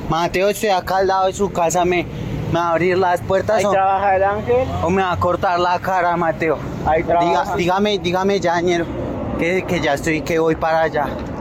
Mateo, estoy acá al lado de su casa, ¿me va a abrir las puertas Ahí o, trabaja el ángel. o me va a cortar la cara, Mateo? Ahí trabaja. Dígame ya, ñero, que ya estoy, que voy para allá.